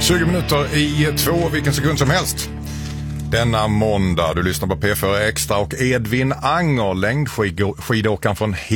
20 minuter i 2, vilken sekund som helst. Denna måndag, du lyssnar på P4 Extra och Edvin Anger, längdskidåkaren från